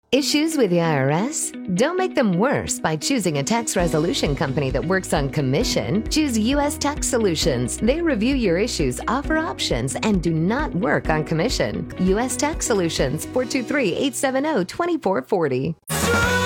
Issues with the IRS? Don't make them worse by choosing a tax resolution company that works on commission. Choose U.S. Tax Solutions. They review your issues, offer options, and do not work on commission. U.S. Tax Solutions, 423-870-2440.